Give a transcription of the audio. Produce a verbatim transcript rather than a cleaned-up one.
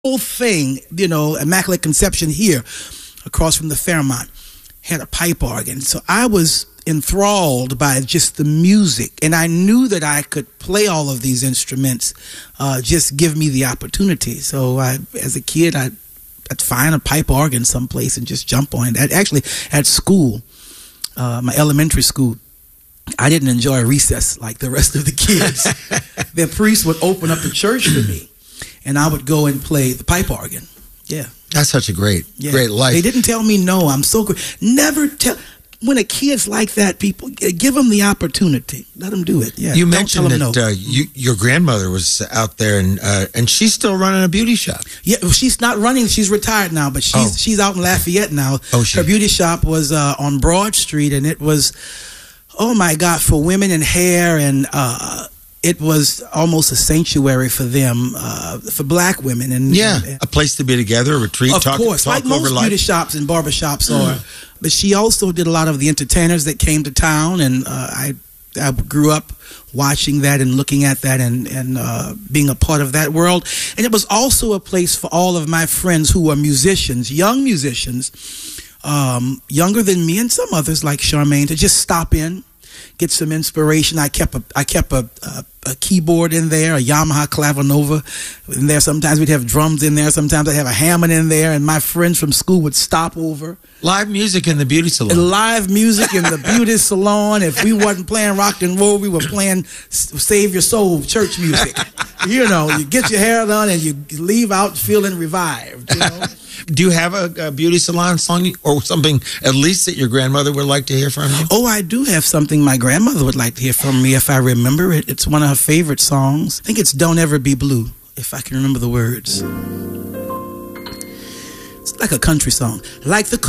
whole thing, you know, Immaculate Conception here, across from the Fairmont, had a pipe organ. So I was enthralled by just the music, and I knew that I could play all of these instruments. Uh, just give me the opportunity. So I, as a kid, I, I'd find a pipe organ someplace and just jump on it. Actually, at school, uh, my elementary school, I didn't enjoy recess like the rest of the kids. The priest would open up the church for me, and I would go and play the pipe organ. Yeah. That's such a great, yeah. great life. They didn't tell me no. I'm so great. Never tell. When a kid's like that, people, give them the opportunity. Let them do it. Yeah. You Don't mentioned tell that them no. uh, you, your grandmother was out there, and uh, and she's still running a beauty shop. Yeah, well, she's not running. She's retired now, but she's Oh. she's out in Lafayette now. Oh, she- Her beauty shop was uh, on Broad Street, and it was, oh my God, for women in hair, and uh, it was almost a sanctuary for them, uh, for black women. And Yeah, and, a place to be together, a retreat, of talk, course, talk like over most life. beauty shops and barbershops are. But she also did a lot of the entertainers that came to town, and uh, I I grew up watching that and looking at that and, and uh, being a part of that world. And it was also a place for all of my friends who were musicians, young musicians, um, younger than me and some others like Charmaine, to just stop in, get some inspiration. I kept a I kept a, a, a keyboard in there, a Yamaha Clavinova in there. Sometimes we'd have drums in there. Sometimes I'd have a Hammond in there, and my friends from school would stop over. Live music in the beauty salon. And live music in the beauty salon. If we wasn't playing rock and roll, we were playing Save Your Soul church music. You know, you get your hair done and you leave out feeling revived, you know. Do you have a, a beauty salon song or something at least that your grandmother would like to hear from you? Oh, I do have something my grandmother would like to hear from me if I remember it. It's one of her favorite songs. I think it's Don't Ever Be Blue, if I can remember the words. It's like a country song. Like the